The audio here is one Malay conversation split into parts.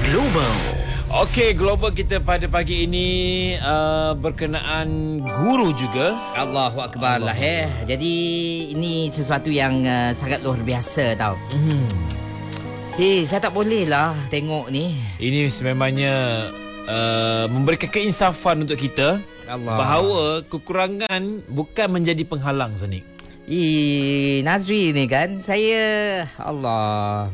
Global. Okey, global kita pada pagi ini berkenaan guru juga. Allahu Akbar lah Jadi ini sesuatu yang sangat luar biasa tau. Saya tak boleh lah tengok ni. Ini sememangnya memberikan keinsafan untuk kita. Allah. Bahawa kekurangan bukan menjadi penghalang, Sonik. Nazri ni kan, saya Allah.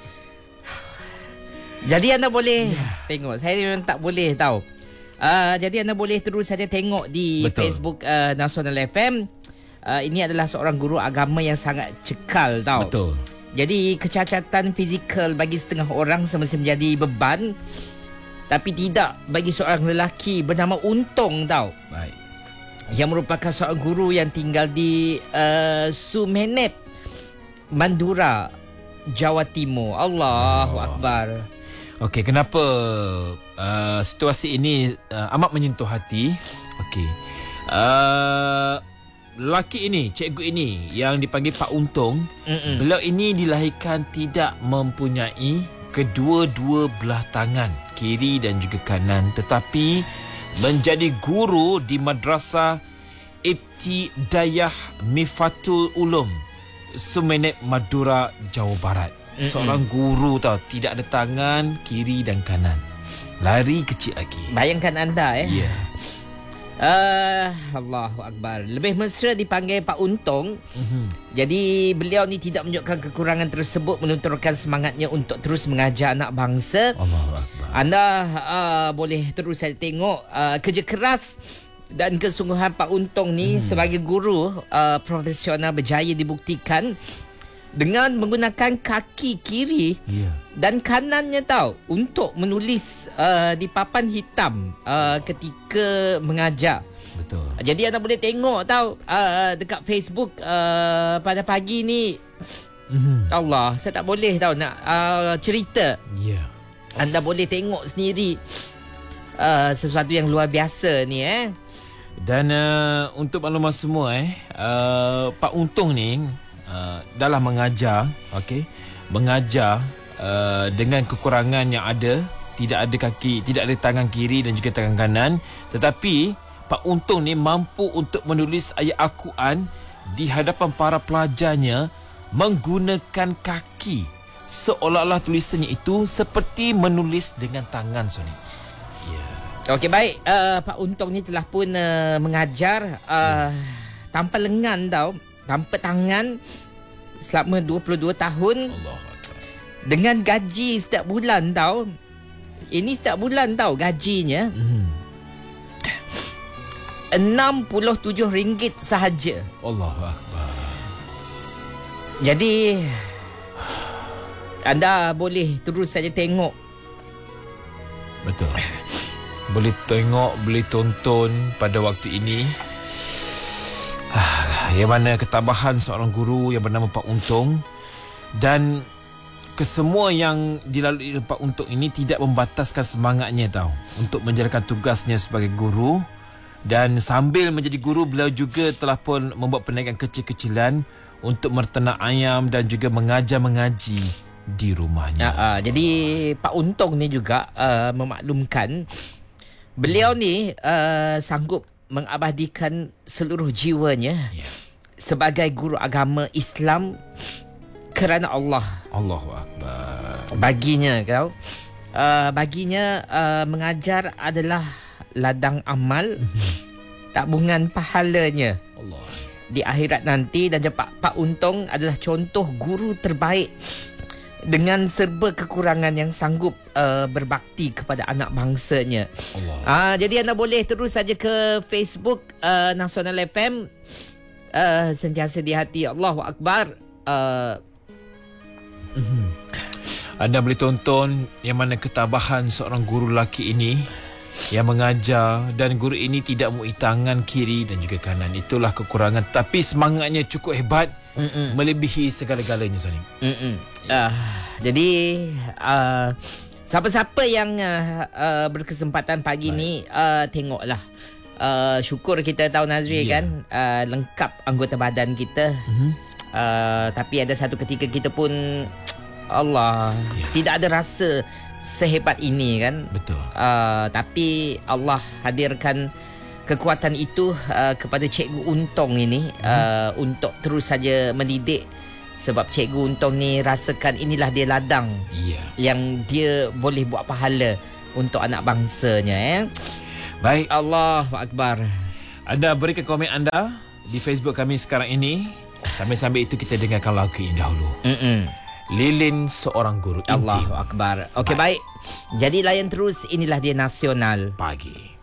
Jadi anda boleh tengok. Saya memang tak boleh tahu. Jadi anda boleh terus saja tengok di Facebook Nasional FM. Ini adalah seorang guru agama yang sangat cekal tau. Betul. Jadi kecacatan fizikal bagi setengah orang semestinya menjadi beban, tapi tidak bagi seorang lelaki bernama Untung tau. Baik. Yang merupakan seorang guru yang tinggal di Sumeneb, Madura, Jawa Timur. Allahu Akbar. Okey, kenapa situasi ini amat menyentuh hati? Okey. Lelaki ini, cikgu ini yang dipanggil Pak Untung, beliau ini dilahirkan tidak mempunyai kedua-dua belah tangan, kiri dan juga kanan, tetapi menjadi guru di Madrasah Ibtidayah Mifatul Ulum, Sumeneb, Madura, Jawa Barat. Seorang guru tau, tidak ada tangan kiri dan kanan, lari kecil lagi. Bayangkan anda Ya. Allahu Akbar. Lebih mesra dipanggil Pak Untung. Jadi beliau ni tidak menunjukkan kekurangan tersebut, menuturkan semangatnya untuk terus mengajar anak bangsa. Allahu Akbar. Anda boleh terus saja tengok kerja keras dan kesungguhan Pak Untung ni sebagai guru profesional berjaya dibuktikan dengan menggunakan kaki kiri dan kanannya tahu untuk menulis di papan hitam ketika mengajar. Betul. Jadi anda boleh tengok tahu dekat Facebook pada pagi ni. Allah, saya tak boleh tahu nak cerita. Ya. Anda boleh tengok sendiri sesuatu yang luar biasa ni Dan untuk maklumat semua Pak Untung ni dalam mengajar, mengajar dengan kekurangan yang ada, tidak ada kaki, tidak ada tangan kiri dan juga tangan kanan, tetapi Pak Untung ni mampu untuk menulis ayat Al-Quran di hadapan para pelajarnya menggunakan kaki, seolah-olah tulisannya itu seperti menulis dengan tangan, Sony. Okey, baik. Pak Untung ni telah pun mengajar tanpa lengan tau, tanpa tangan selama 22 tahun. Allah. Dengan gaji setiap bulan tau. Ini setiap bulan tau gajinya. RM67 sahaja. Allahu Akbar. Jadi anda boleh terus saja tengok. Betul. Boleh tengok, boleh tonton pada waktu ini. Yang mana ketabahan seorang guru yang bernama Pak Untung, dan kesemua yang dilalui Pak Untung ini tidak membataskan semangatnya tau untuk menjalankan tugasnya sebagai guru. Dan sambil menjadi guru, beliau juga telah pun membuat perniagaan kecil-kecilan untuk mertenak ayam dan juga mengajar mengaji di rumahnya. Jadi Pak Untung ni juga memaklumkan beliau ni sanggup mengabadikan seluruh jiwanya sebagai guru agama Islam kerana Allah. Allahu Akbar. Baginya mengajar adalah ladang amal, tabungan pahalanya Allah. di akhirat nanti. Dan Pak Untung adalah contoh guru terbaik dengan serba kekurangan yang sanggup berbakti kepada anak bangsanya. Allah. Jadi anda boleh terus saja ke Facebook Nasional FM, sentiasa di hati. Allahu Akbar. Anda boleh tonton yang mana ketabahan seorang guru lelaki ini yang mengajar, dan guru ini tidak mempunyai tangan kiri dan juga kanan. Itulah kekurangan, tapi semangatnya cukup hebat, melebihi segala-galanya, Sony. Jadi siapa-siapa yang berkesempatan pagi ni tengoklah. Syukur kita tahu Nazri kan lengkap anggota badan kita. Tapi ada satu ketika kita pun Allah tidak ada rasa sehebat ini kan. Betul. Tapi Allah hadirkan kekuatan itu kepada Cikgu Untung ini untuk terus saja mendidik. Sebab Cikgu Untung ni rasakan inilah dia ladang yang dia boleh buat pahala untuk anak bangsanya. Baik. Allahu Akbar. Anda berikan komen anda di Facebook kami sekarang ini. Sambil-sambil itu kita dengarkan lagu ini dahulu. Lilin Seorang Guru Intim. Allahu Akbar. Okey, baik. Jadi layan terus, inilah dia Nasional Pagi.